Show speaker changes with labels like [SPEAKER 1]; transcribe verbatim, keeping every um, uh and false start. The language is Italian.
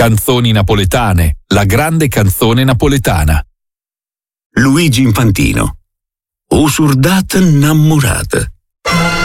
[SPEAKER 1] Canzoni napoletane, la grande canzone napoletana.
[SPEAKER 2] Luigi Infantino. O surdata innamorata.